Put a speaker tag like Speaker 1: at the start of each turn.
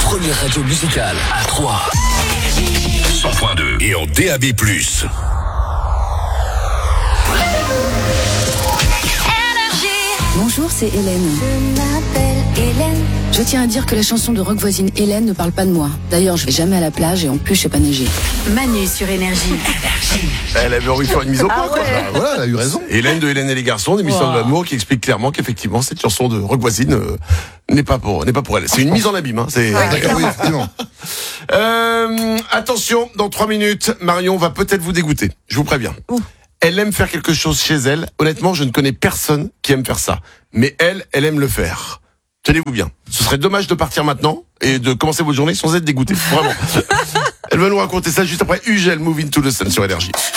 Speaker 1: première radio musicale à 3.
Speaker 2: 100.2 et en DAB+.
Speaker 3: Bonjour, c'est Hélène.
Speaker 4: Je m'appelle Hélène.
Speaker 3: Je tiens à dire que la chanson de rock voisine Hélène ne parle pas de moi. D'ailleurs, je vais jamais à la plage et en plus, je sais pas nager.
Speaker 5: Manu sur Énergie.
Speaker 6: Elle avait envie de faire une mise au point, quoi.
Speaker 7: Bah, voilà, elle a eu raison.
Speaker 6: Hélène de Hélène et les garçons, l'émission de l'amour qui explique clairement qu'effectivement, cette chanson de rock voisine n'est pas pour elle. C'est une mise en abîme, hein. C'est...
Speaker 7: D'accord, oui, effectivement.
Speaker 6: Attention, dans 3 minutes, Marion va peut-être vous dégoûter. Je vous préviens. Elle aime faire quelque chose chez elle. Honnêtement, je ne connais personne qui aime faire ça. Mais elle aime le faire. Tenez-vous bien. Ce serait dommage de partir maintenant et de commencer votre journée sans être dégoûté. Vraiment. Elle va nous raconter ça juste après Ugel, Move Into the Sun sur Énergie.